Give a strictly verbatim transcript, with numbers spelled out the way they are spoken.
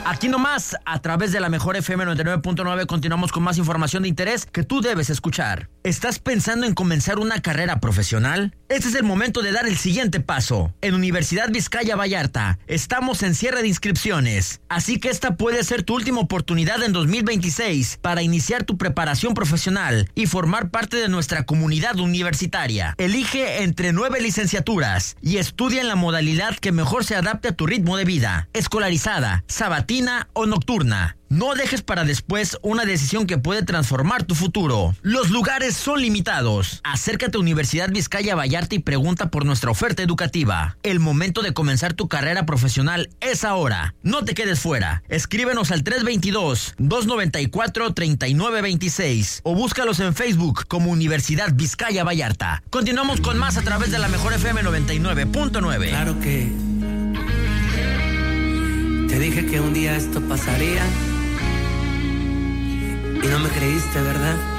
Aquí nomás, a través de la mejor F M noventa y nueve punto nueve, continuamos con más información de interés que tú debes escuchar. ¿Estás pensando en comenzar una carrera profesional? Este es el momento de dar el siguiente paso. En Universidad Vizcaya Vallarta, estamos en cierre de inscripciones, así que esta puede ser tu última oportunidad en dos mil veintiséis para iniciar tu preparación profesional y formar parte de nuestra comunidad universitaria. Elige entre nueve licenciaturas y estudia en la modalidad que mejor se adapte a tu ritmo de vida, escolarizada, sabatina o nocturna. No dejes para después una decisión que puede transformar tu futuro. Los lugares son limitados. Acércate a Universidad Vizcaya Vallarta y pregunta por nuestra oferta educativa. El momento de comenzar tu carrera profesional es ahora. No te quedes fuera. Escríbenos al tres dos dos, dos nueve cuatro, tres nueve dos seis o búscalos en Facebook como Universidad Vizcaya Vallarta. Continuamos con más a través de la mejor F M noventa y nueve punto nueve. Claro que te dije que un día esto pasaría y no me creíste, ¿verdad?